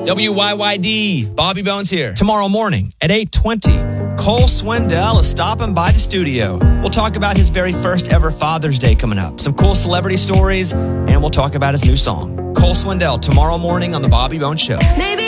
WYYD, Bobby Bones here. Tomorrow morning at 8:20, Cole Swindell is stopping by the studio. We'll talk about his very first ever Father's Day coming up, some cool celebrity stories, and we'll talk about his new song. Cole Swindell tomorrow morning on The Bobby Bones Show. Maybe